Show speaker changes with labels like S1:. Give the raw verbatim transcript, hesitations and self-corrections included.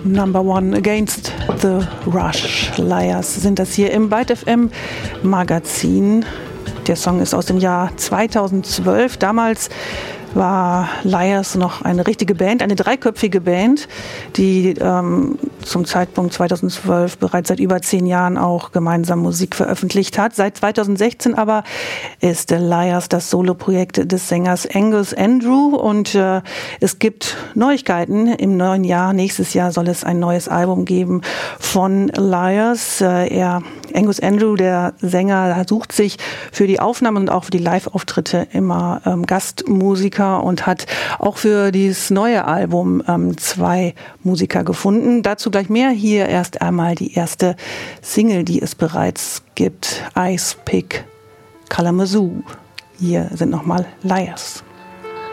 S1: Number One Against the Rush. Liars sind das hier im Byte F M Magazin. Der Song ist aus dem Jahr zweitausendzwölf. Damals war Liars noch eine richtige Band, eine dreiköpfige Band, die ähm, zum Zeitpunkt zweitausendzwölf bereits seit über zehn Jahren auch gemeinsam Musik veröffentlicht hat. Seit zweitausendsechzehn aber ist Liars das Soloprojekt des Sängers Angus Andrew und äh, es gibt Neuigkeiten im neuen Jahr. Nächstes Jahr soll es ein neues Album geben von Liars. Äh, er, Angus Andrew, der Sänger, sucht sich für die Aufnahmen und auch für die Live-Auftritte immer ähm, Gastmusiker und hat auch für dieses neue Album ähm, zwei Musiker gefunden. Dazu gleich mehr. Hier erst einmal die erste Single, die es bereits gibt. Ice Pick Kalamazoo. Hier sind nochmal Liars.